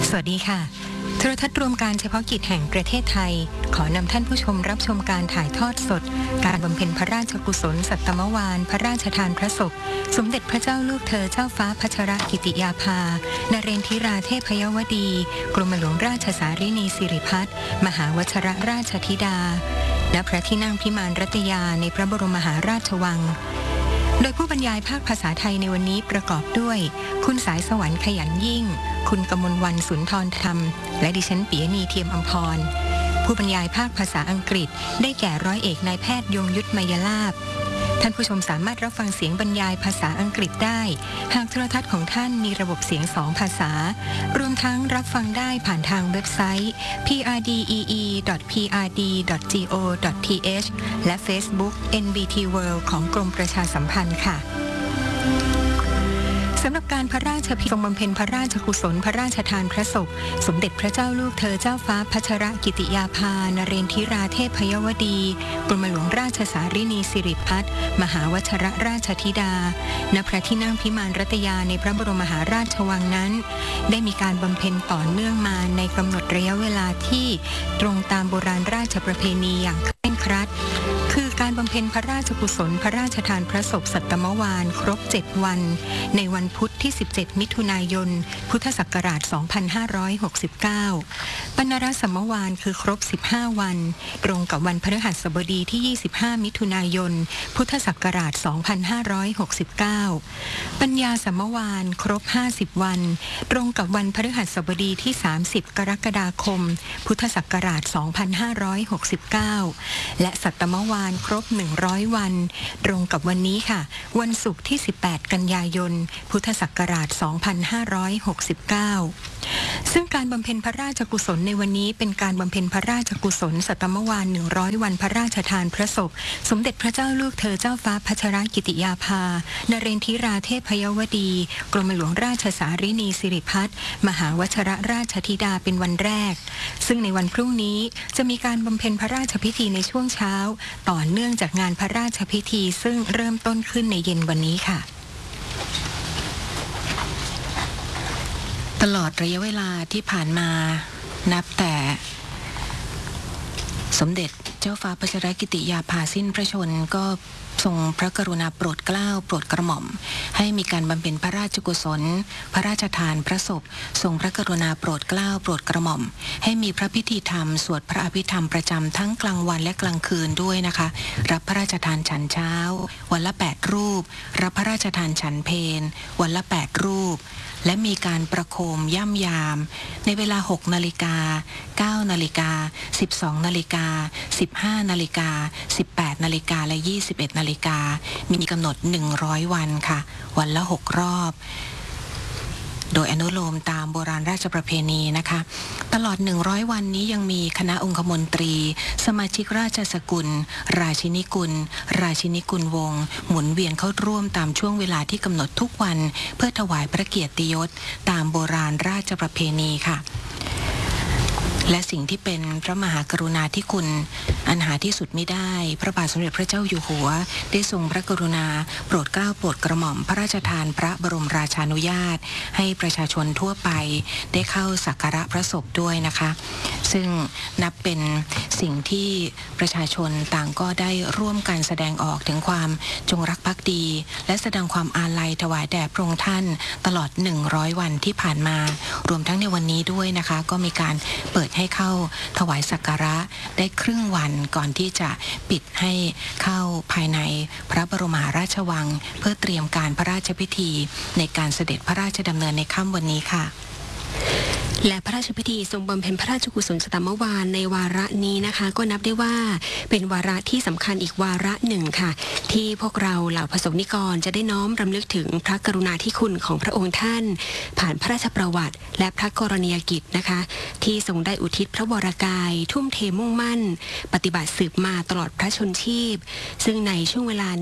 สวัสดีค่ะโทรทัศน์รวมการเฉพาะกิจแห่งประเทศไทยขอนำท่านผู้ชมรับชมการถ่ายทอดสดการบำเพ็ญพระราชกุศลสัตตมวาลพระราชทานพระศพสมเด็จพระเจ้าลูกเธอเจ้าฟ้าพัชรกิติยาภานเรนทิราเทพยวดีกรมหลวงราชสารินีสิริพัฒน์มหาวชรราชธิดาณพระที่นั่งพิมานรัตยาในพระบรมมหาราชวังโดยผู้บรรยายภาคภาษาไทยในวันนี้ประกอบด้วยคุณสายสวรรค์ขยันยิ่งคุณกมลวรรณสุนทรธรรมและดิฉันปิยณีเทียมอำพรผู้บรรยายภาคภาษาอังกฤษได้แก่ร้อยเอกนายแพทย์ยงยุทธมยลาภท่านผู้ชมสามารถรับฟังเสียงบรรยายภาษาอังกฤษได้หากโทรทัศน์ของท่านมีระบบเสียง2ภาษารวมทั้งรับฟังได้ผ่านทางเว็บไซต์ prdee.prd.go.th และ Facebook NBT World ของกรมประชาสัมพันธ์ค่ะสำหรับการพระราชพิธีทรงบำเพ็ญพระราชกุศลพระราชทานพระศพสมเด็จพระเจ้าลูกเธอเจ้าฟ้าพัชรกิติยาภานเรนทิราเทพยวดีกรมหลวงราชสารินีสิริพัฒน์มหาวชรราชธิดาณพระที่นั่งพิมานรัตยาในพระบรมมหาราชวังนั้นได้มีการบำเพ็ญต่อเนื่องมาในกำหนดระยะเวลาที่ตรงตามโบราณราชประเพณีอย่างเคร่งครัดคือการบำเพ็ญพระราชกุศลพระราชทานพระศพสัตตมวาลครบ7วันในวันพุธที่17มิถุนายนพุทธศักราช2569ปนรสัมมวาลคือครบ15วันตรงกับวันพฤหัสบดีที่25มิถุนายนพุทธศักราช2569ปัญญาสัมมวาลครบ50วันตรงกับวันพฤหัสบดีที่30กรกฎาคมพุทธศักราช2569และสัตตมวาลครบ100วันตรงกับวันนี้ค่ะวันศุกร์ที่18กันยายนพุทธศักราช2569ซึ่งการบำเพ็ญพระราชกุศลในวันนี้เป็นการบำเพ็ญพระราชกุศลสัตตมวาล100วันพระราชทานพระศพสมเด็จพระเจ้าลูกเธอเจ้าฟ้าพัชรกิติยาภานเรนทิราเทพยวดีกรมหลวงราชสารินีสิริพัฒน์มหาวชรราชธิดาเป็นวันแรกซึ่งในวันพรุ่งนี้จะมีการบำเพ็ญพระราชพิธีในช่วงเช้าต่อเนื่องจากงานพระราชพิธีซึ่งเริ่มต้นขึ้นในเย็นวันนี้ค่ะตลอดระยะเวลาที่ผ่านมานับแต่สมเด็จเจ้าฟ้าพัชรกิติยาภาสิ้นพระชนก็ทรงพระกรุณาโปรดเกล้าโปรดกระหม่อมให้มีการบำเพ็ญพระราชกุศลพระราชทานพระศพทรงพระกรุณาโปรดเกล้าโปรดกระหม่อมให้มีพระพิธีธรรมสวดพระอภิธรรมประจำทั้งกลางวันและกลางคืนด้วยนะคะรับพระราชทานฉันเช้าวันละ8รูปรับพระราชทานฉันเพลวันละ8รูปและมีการประโคมย่ำยามในเวลา 6 นาฬิกา 9 นาฬิกา 12 นาฬิกา 15 นาฬิกา 18 นาฬิกาและ 21 นาฬิกามีกำหนด100วันค่ะวันละ6รอบโดยอนุโลมตามโบราณราชประเพณีนะคะตลอด100วันนี้ยังมีคณะองคมนตรีสมาชิกราชสกุลราชินีกุลราชินีกุลวงศ์หมุนเวียนเข้าร่วมตามช่วงเวลาที่กำหนดทุกวันเพื่อถวายพระเกียรติยศตามโบราณราชประเพณีค่ะและสิ่งที่เป็นพระมหากรุณาธิคุณอันหาที่สุดมิได้พระบาทสมเด็จพระเจ้าอยู่หัวได้ทรงพระกรุณาโปรดเกล้าโปรดกระหม่อมพระราชทานพระบรมราชานุญาตให้ประชาชนทั่วไปได้เข้าสักการะพระศพด้วยนะคะซึ่งนับเป็นสิ่งที่ประชาชนต่างก็ได้ร่วมกันแสดงออกถึงความจงรักภักดีและแสดงความอาลัยถวายแด่พระองค์ท่านตลอด100วันที่ผ่านมารวมทั้งในวันนี้ด้วยนะคะก็มีการเปิดให้เข้าถวายสักการะได้ครึ่งวันก่อนที่จะปิดให้เข้าภายในพระบรมมหาราชวังเพื่อเตรียมการพระราชพิธีในการเสด็จพระราชดำเนินในค่ำวันนี้ค่ะและพระราชพิธีทรงบำเพ็ญพระราชกุศลสัตตมวาลในวาระนี้นะคะก็นับได้ว่าเป็นวาระที่สำคัญอีกวาระหนึ่งค่ะที่พวกเราเหล่าประสบนิกรจะได้น้อมรำลึกถึงพระกรุณาธิคุณของพระองค์ท่านผ่านพระราชประวัติและพระกรณียกิจนะคะที่ทรงได้อุทิศพระวรกายทุ่มเทมุ่งมั่นปฏิบัติสืบมาตลอดพระชนชีพซึ่งในช่วงเวลา